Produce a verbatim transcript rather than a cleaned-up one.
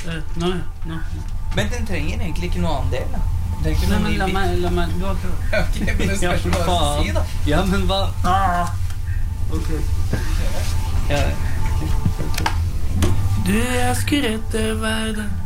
Nå, nå. Men den trenger egentlig ikke noe annen del, da. Nei, men la meg, la meg, du har ikke... Ok, men det spørs hva du sier, da. Ja, men hva? Ah. Ok. Ja. Du, jeg skulle rette verden.